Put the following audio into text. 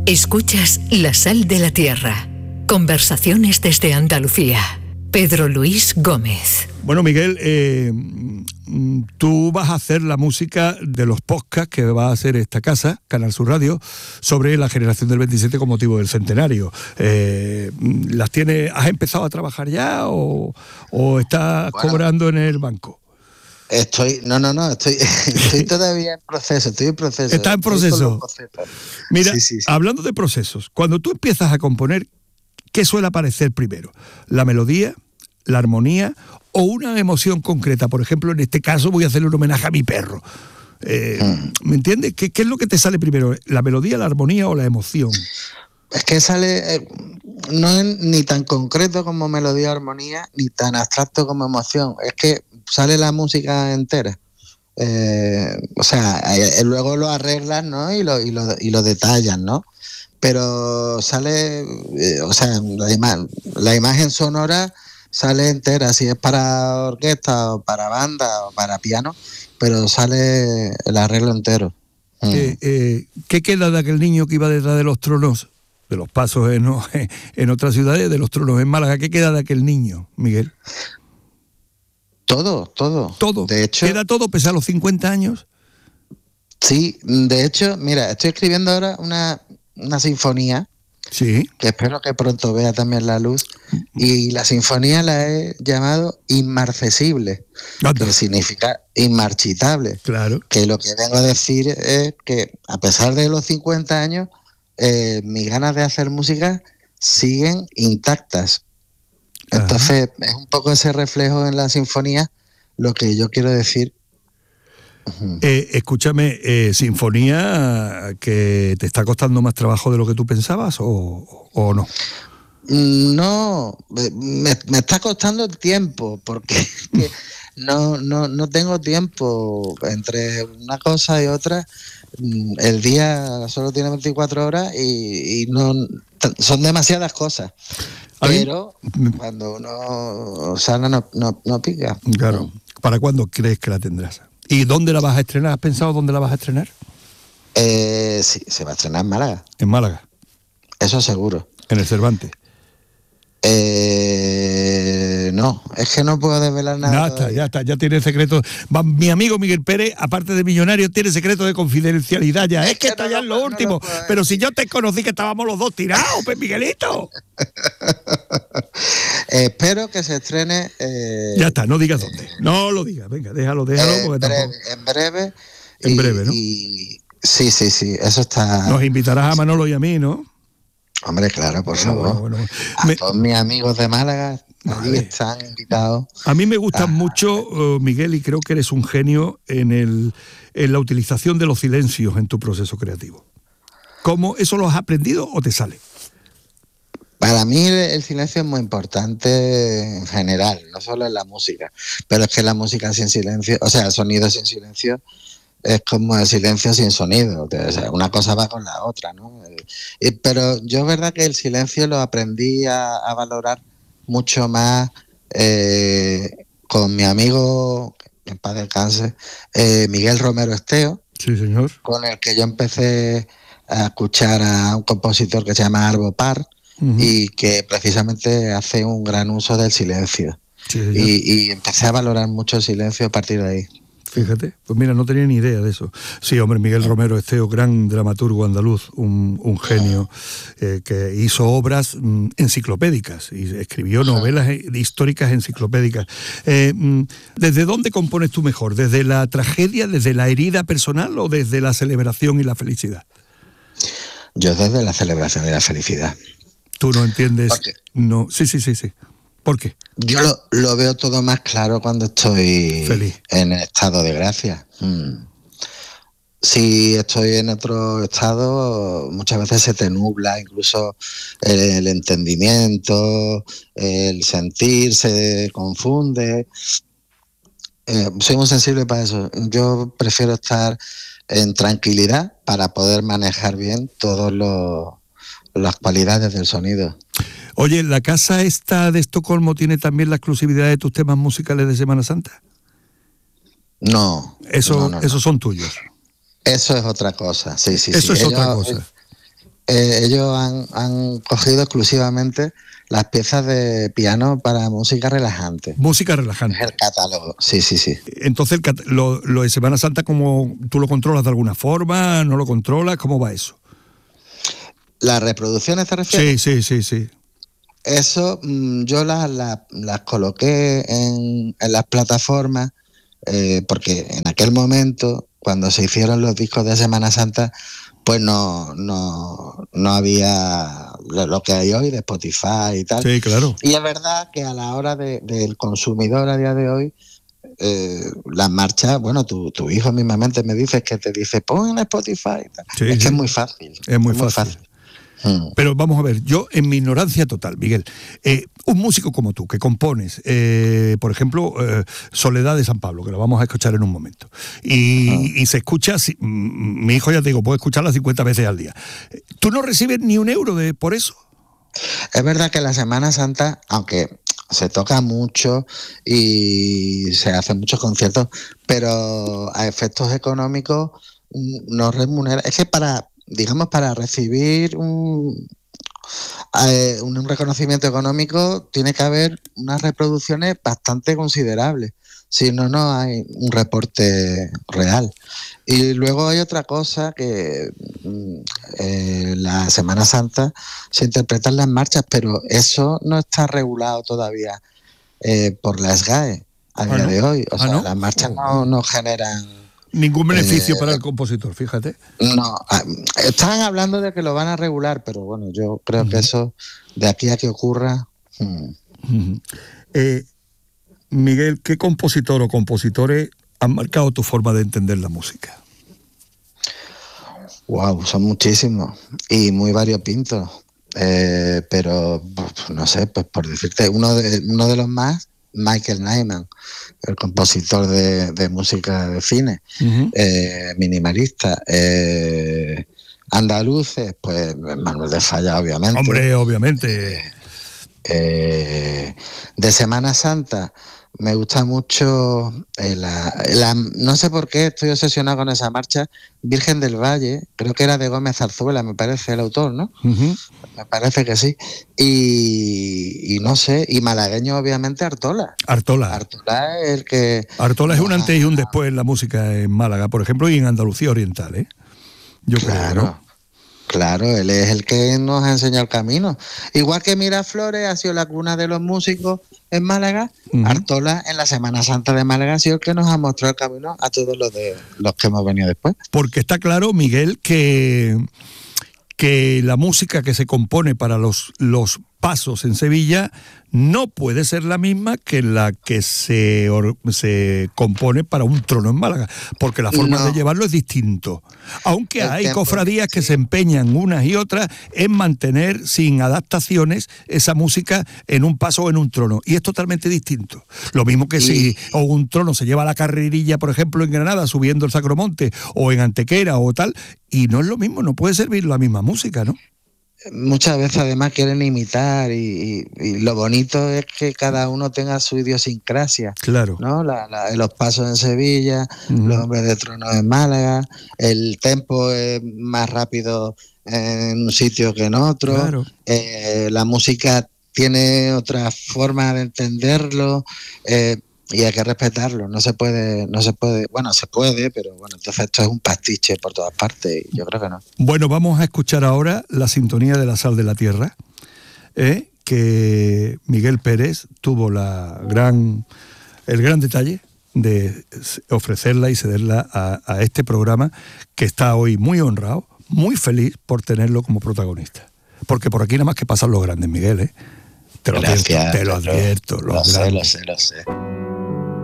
Escuchas La Sal de la Tierra. Conversaciones desde Andalucía. Pedro Luis Gómez. Bueno, Miguel, tú vas a hacer la música de los podcasts que va a hacer esta casa, Canal Sur Radio, sobre la generación del 27 con motivo del centenario. ¿Las tienes? ¿Has empezado a trabajar ya o estás cobrando en el banco? Estoy todavía en proceso, Está en proceso. Mira, sí. Hablando de procesos, cuando tú empiezas a componer, ¿qué suele aparecer primero? ¿La melodía, la armonía o una emoción concreta? Por ejemplo, en este caso voy a hacerle un homenaje a mi perro. ¿Me entiendes? ¿Qué es lo que te sale primero? ¿La melodía, la armonía o la emoción? Es que sale, no es ni tan concreto como melodía o armonía, ni tan abstracto como emoción. Es que sale la música entera. Luego lo arreglas, ¿no? Y lo detallas, ¿no? Pero sale, la imagen sonora sale entera, si es para orquesta o para banda o para piano, pero sale el arreglo entero. ¿Qué queda de aquel niño que iba detrás de los tronos, de los pasos en otras ciudades, de los tronos en Málaga? ¿Qué queda de aquel niño, Miguel? Todo. De hecho, ¿queda todo pese a los 50 años? Sí, de hecho, mira, estoy escribiendo ahora una sinfonía, sí, que espero que pronto vea también la luz, y la sinfonía la he llamado Inmarcesible, que significa inmarchitable. Claro. Que lo que vengo a decir es que a pesar de los 50 años, mis ganas de hacer música siguen intactas. Entonces, es un poco ese reflejo en la sinfonía lo que yo quiero decir. Escúchame, sinfonía que te está costando más trabajo de lo que tú pensabas o no? No, me está costando el tiempo, porque no tengo tiempo entre una cosa y otra. El día solo tiene 24 horas y no son demasiadas cosas. Pero cuando uno sana no pica. Claro. ¿Para cuándo crees que la tendrás? ¿Y dónde la vas a estrenar? ¿Has pensado dónde la vas a estrenar? Sí, se va a estrenar en Málaga. ¿En Málaga? Eso seguro. ¿En el Cervantes? No, es que no puedo desvelar nada. Ya está, ya tiene secreto. Mi amigo Miguel Pérez, aparte de millonario, tiene secreto de confidencialidad ya. Es que está ya en lo último. Pero si yo te conocí que estábamos los dos tirados, pues Miguelito. Espero que se estrene. Ya está, no digas dónde. No lo digas, venga, déjalo. En breve. En breve, ¿no? Sí, eso está. Nos invitarás a Manolo y a mí, ¿no? Hombre, claro, por favor. Bueno. A todos mis amigos de Málaga, allí están invitados. A mí me gusta mucho, Miguel, y creo que eres un genio en la utilización de los silencios en tu proceso creativo. ¿Cómo eso lo has aprendido o te sale? Para mí el silencio es muy importante en general, no solo en la música, pero es que la música sin silencio, o sea, el sonido sin silencio es como el silencio sin sonido, o sea, una cosa va con la otra, ¿no? Pero yo es verdad que el silencio lo aprendí a valorar mucho más con mi amigo, en paz descanse, Miguel Romero Esteo. Sí, señor. Con el que yo empecé a escuchar a un compositor que se llama Arvo Part, y que precisamente hace un gran uso del silencio. Sí, y empecé a valorar mucho el silencio a partir de ahí. Fíjate, pues mira, no tenía ni idea de eso. Sí, hombre, Miguel Romero Esteo, gran dramaturgo andaluz, un genio que hizo obras enciclopédicas y escribió novelas históricas enciclopédicas. ¿Desde dónde compones tú mejor? ¿Desde la tragedia, desde la herida personal o desde la celebración y la felicidad? Yo desde la celebración y la felicidad. ¿Tú no entiendes? ¿Por qué? No, sí. ¿Por qué? Yo lo veo todo más claro cuando estoy feliz, en estado de gracia. Si estoy en otro estado, muchas veces se te nubla incluso el entendimiento, el sentir se confunde. Soy muy sensible para eso. Yo prefiero estar en tranquilidad para poder manejar bien todas las cualidades del sonido. Oye, ¿la casa esta de Estocolmo tiene también la exclusividad de tus temas musicales de Semana Santa? No. Esos son tuyos. Eso es otra cosa, sí. Eso es otra cosa. ellos han cogido exclusivamente las piezas de piano para música relajante. Música relajante. Es el catálogo, sí. Entonces, lo de Semana Santa, ¿cómo tú lo controlas de alguna forma? ¿No lo controlas? ¿Cómo va eso? ¿Las reproducciones te refieres? Sí. Eso yo las coloqué en las plataformas porque en aquel momento, cuando se hicieron los discos de Semana Santa, pues no había lo que hay hoy de Spotify y tal. Sí, claro. Y es verdad que a la hora del consumidor a día de hoy, las marchas, bueno, tu hijo mismamente me dice que te dice, pon en Spotify y tal. Que es muy fácil. Es muy fácil. Pero vamos a ver, yo en mi ignorancia total, Miguel, un músico como tú, que compones, por ejemplo, Soledad de San Pablo, que lo vamos a escuchar en un momento, y se escucha, mi hijo ya te digo, puede escucharla 50 veces al día. ¿Tú no recibes ni un euro por eso? Es verdad que la Semana Santa, aunque se toca mucho y se hacen muchos conciertos, pero a efectos económicos no remunera. Es que para recibir un reconocimiento económico tiene que haber unas reproducciones bastante considerables. Si no, no hay un reporte real. Y luego hay otra cosa que la Semana Santa se interpretan las marchas, pero eso no está regulado todavía por la SGAE a día de hoy. O sea, las marchas no generan ningún beneficio para el compositor, fíjate. No, están hablando de que lo van a regular, pero bueno, yo creo que eso, de aquí a que ocurra... Miguel, ¿qué compositor o compositores han marcado tu forma de entender la música? Wow, son muchísimos y muy variopintos. Pero, no sé, pues por decirte, uno de los más, Michael Nyman, el compositor de música de cine, minimalista. Andaluces, pues Manuel de Falla, obviamente. Hombre, obviamente. De Semana Santa me gusta mucho no sé por qué estoy obsesionado con esa marcha, Virgen del Valle, creo que era de Gómez Zarzuela, me parece el autor, ¿no? Me parece que sí. Y no sé, y malagueño obviamente Artola es el que... Artola es un antes y un después en la música en Málaga, por ejemplo, y en Andalucía Oriental, ¿eh? Yo creo, ¿no? Claro, él es el que nos ha enseñado el camino. Igual que Miraflores ha sido la cuna de los músicos en Málaga, Artola en la Semana Santa de Málaga ha sido el que nos ha mostrado el camino a todos los que hemos venido después. Porque está claro, Miguel, que la música que se compone para los pasos en Sevilla no puede ser la misma que la que se compone para un trono en Málaga, porque la forma de llevarlo es distinto. Aunque hay cofradías que se empeñan unas y otras en mantener sin adaptaciones esa música en un paso o en un trono, y es totalmente distinto. Lo mismo que si un trono se lleva la carrerilla, por ejemplo, en Granada, subiendo el Sacromonte, o en Antequera o tal, y no es lo mismo, no puede servir la misma música, ¿no? Muchas veces además quieren imitar y lo bonito es que cada uno tenga su idiosincrasia. Claro. ¿No? Los pasos en Sevilla, los hombres de trono en Málaga, el tempo es más rápido en un sitio que en otro. Claro. La música tiene otra forma de entenderlo. Y hay que respetarlo, no se puede, bueno, se puede, pero bueno, entonces esto es un pastiche por todas partes, yo creo que no. Bueno, vamos a escuchar ahora la sintonía de La Sal de la Tierra, que Miguel Pérez tuvo el gran detalle de ofrecerla y cederla a este programa, que está hoy muy honrado, muy feliz por tenerlo como protagonista. Porque por aquí nada más que pasan los grandes, Miguel, Te lo advierto, los grandes. Lo sé.